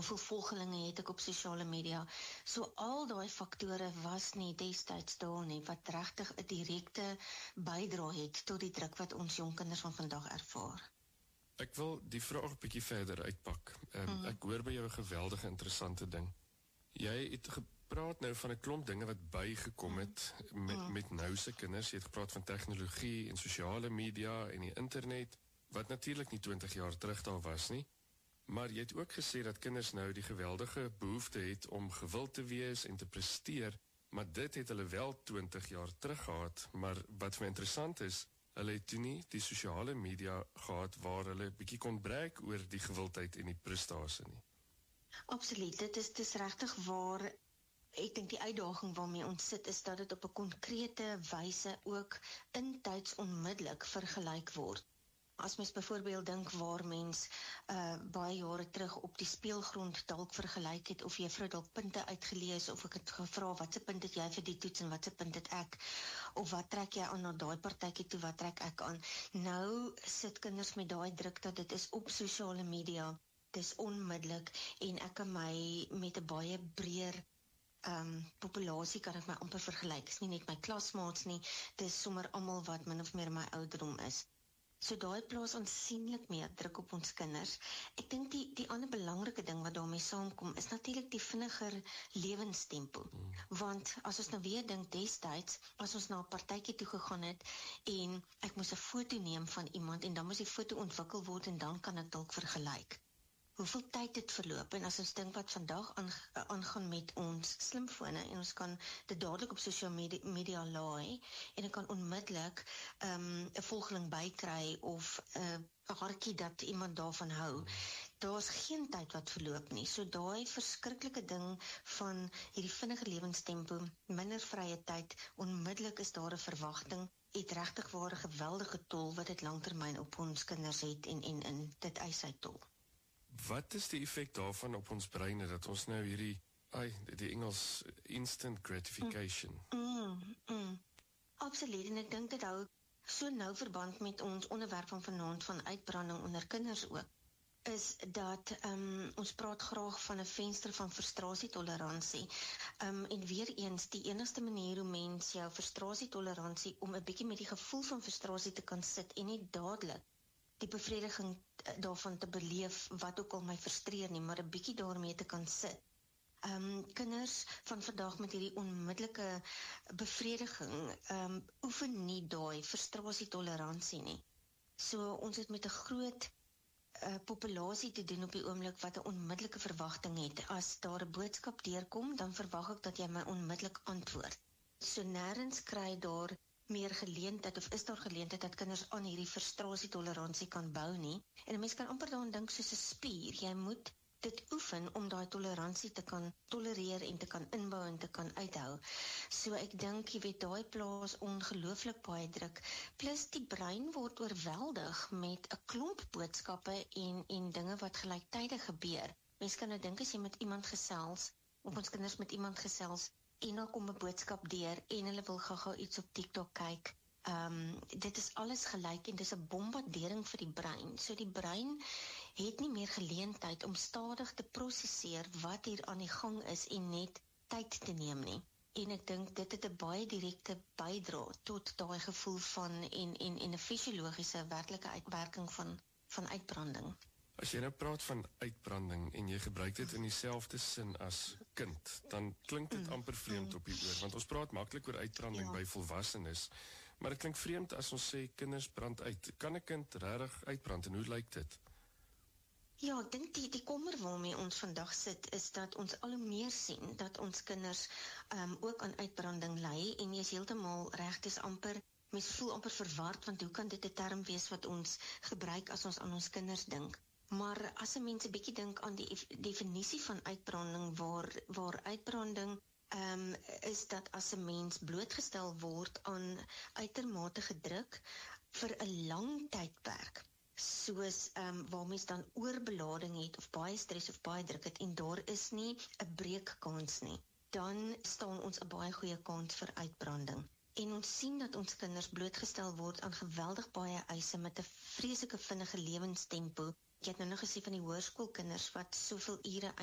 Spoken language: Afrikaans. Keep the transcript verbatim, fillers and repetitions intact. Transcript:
hoeveel volgelinge het ek op sosiale media. So al daai faktore was nie destyds daar nie, wat regtig 'n direkte bydra het tot die druk wat ons jong kinders van vandag ervaar. Ek wil die vraag 'n bietjie verder uitpak. Um, mm. Ek hoor by jou 'n geweldige interessante ding. Jy het gepraat nou van 'n klomp dinge wat bygekom het met, mm. met nou se kinders. Jy het gepraat van tegnologie en sosiale media en die internet, wat natuurlik nie twintig jaar terug daar was nie. Maar jy het ook gesê dat kinders nou die geweldige behoefte het om gewild te wees en te presteer, maar dit het hulle wel twintig jaar terug gehad. Maar wat vir my interessant is, hulle het toe nie die sosiale media gehad waar hulle bietjie kon breek oor die gewildheid en die prestasie nie. Absoluut, dit is, dit is regtig waar. Ek dink die uitdaging waarmee ons sit is dat dit op 'n konkrete wyse ook intyds onmiddellik vergelyk word. As mens byvoorbeeld dink waar mens uh, baie jare terug op die speelgrond dalk vergelyk het, of juffrou dalk punte uitgelees, of ek het gevra, wat se punt het jy vir die toets en wat se punt het ek, of wat trek jy aan na daai partytjie toe, wat trek ek aan. Nou sit kinders met daai druk dat dit is op sosiale media, dis onmiddellik, en ek kan my met 'n baie breër um, populasie kan ek my amper vergelyk. Dis nie net my klasmaats nie, dis sommer almal wat min of meer my ouderdom is. So daai plaas aansienlik meer druk op ons kinders. Ek dink die, die ander belangrike ding wat daarmee saamkom is natuurlik die vinniger lewenstempo. Mm. Want as ons nou weer dink destyds, as ons na 'n partytjie toe gegaan het en ek moes 'n foto neem van iemand en dan moes die foto ontwikkel word en dan kan ek dalk vergelyk hoeveel tyd dit verloop. En as ons dink wat vandag aangaan met ons slimfone en ons kan dit dadelik op sosiale media, media laai en ek kan onmiddellik um, 'n volgeling bykry of 'n uh, hartjie dat iemand daarvan hou. Daar's geen tyd wat verloop nie. So daai verskriklike ding van hierdie vinnige lewenstempo, minder vrye tyd, onmiddellik is daar 'n verwagting, het regtig waar 'n geweldige tol wat dit langtermyn op ons kinders het en en in dit eis sy tol. Wat is die effek daarvan op ons breine, dat ons nou hierdie, ai, die Engels, instant gratification? Mm, mm, mm. Absoluut, en ek dink dit hou so nou verband met ons onderwerp van vanaand van uitbranding onder kinders ook, is dat um, ons praat graag van 'n venster van frustrasietoleransie. Um, en weer eens, die enigste manier hoe mens jou frustrasietoleransie om 'n bietjie met die gevoel van frustrasie te kan sit en nie dadelik die bevrediging daarvan te beleef, wat ook al my frustreer nie, maar 'n bietjie daarmee te kan sit. Um, kinders van vandag met hierdie onmiddellike bevrediging um, oefen nie daai frustrasietoleransie nie. So ons het met 'n groot uh, populasie te doen op die oomblik wat 'n onmiddellike verwagting het. As daar 'n boodskap deurkom, dan verwag ek dat jy my onmiddellik antwoord. So nêrens kry daar meer geleentheid, of is daar geleentheid dat kinders aan hierdie frustrasietoleransie kan bou nie. En 'n mens kan amper daaraan dink soos 'n spier. Jy moet dit oefen om daai toleransie te kan tolereer en te kan inbou en te kan uithou. So ek dink, jy weet, daai plaas ongelooflik baie druk. Plus die brein word oorweldig met 'n klomp boodskappe en en dinge wat gelyktydig gebeur. Mens kan nou dink as jy met iemand gesels, of ons kinders met iemand gesels, en dan kom 'n boodskap deur en hulle wil gou-gou iets op TikTok kyk. Um, dit is alles gelyk en dis 'n bombardering vir die brein. So die brein het nie meer geleentheid om stadig te prosesseer wat hier aan die gang is en net tyd te neem nie. En ek dink dit het 'n baie direkte bydra tot daai gevoel van en en en 'n fisiologiese werklike uitwerking van van uitbranding. As jy nou praat van uitbranding en jy gebruik dit in dieselfde sin as kind, dan klink dit amper vreemd op die oor, want ons praat maklik oor uitbranding ja. by volwassenes, maar dit klink vreemd as ons sê kinders brand uit. Kan 'n kind regtig uitbrand en hoe lyk dit? Ja, ek dink die, die kommer waarmee ons vandag sit is dat ons al hoe meer sien dat ons kinders um, ook aan uitbranding ly, en jy is heeltemal reg, dis amper mens voel amper verward, want hoe kan dit 'n term wees wat ons gebruik as ons aan ons kinders dink? Maar as 'n mens 'n bietjie dink aan die definisie van uitbranding, waar, waar uitbranding um, is dat as 'n mens blootgestel word aan uitermate druk vir 'n lang tydperk, soos um, waar mens dan oorbelading het, of baie stres of baie druk het, en daar is nie 'n breekkans nie, dan staan ons 'n baie goeie kans vir uitbranding. En ons sien dat ons kinders blootgestel word aan geweldig baie eise met 'n vreeslike vinnige lewenstempo. Jy het nou nog gesê van die hoërskoolkinders wat soveel ure